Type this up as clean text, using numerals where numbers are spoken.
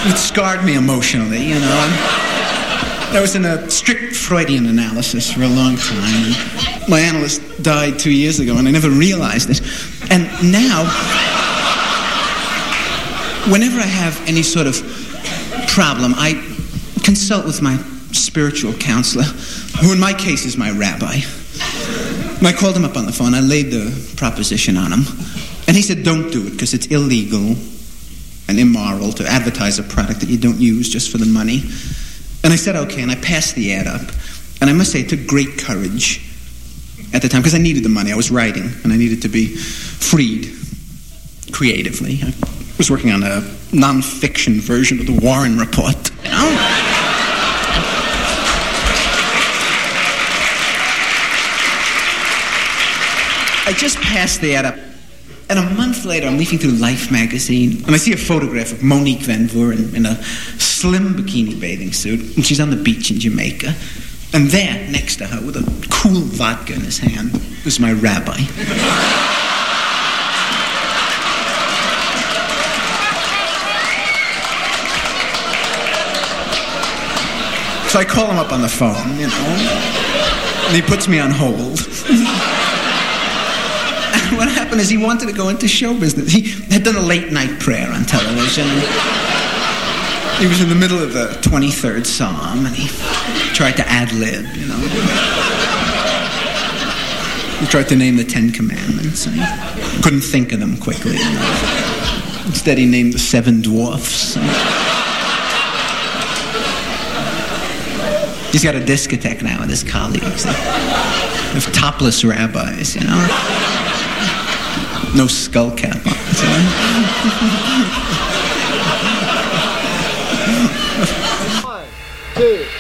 It scarred me emotionally, you know. I was in a strict Freudian analysis for a long time. My analyst died 2 years ago, and I never realized it. And now, whenever I have any sort of problem, I consult with my spiritual counselor, who in my case is my rabbi. I called him up on the phone. I laid the proposition on him. And he said, don't do it, because it's illegal and immoral to advertise a product that you don't use just for the money. And I said, okay, and I passed the ad up. And I must say, it took great courage at the time, because I needed the money. I was writing, and I needed to be freed creatively. I was working on a non-fiction version of the Warren Report, you know? I just passed the ad up. And a month later, I'm leafing through Life magazine, and I see a photograph of Monique Van Vuren in a slim bikini bathing suit, and she's on the beach in Jamaica. And there, next to her, with a cool vodka in his hand, was my rabbi. So I call him up on the phone, you know, and he puts me on hold. What happened is he wanted to go into show business. He had done a late-night prayer on television. He was in the middle of the 23rd Psalm, and he tried to ad-lib, you know. He tried to name the 10 Commandments, and he couldn't think of them quickly enough. Instead, he named the 7 dwarfs. He's got a discotheque now with his colleagues. They have topless rabbis, you know. No skull cap on. One, two.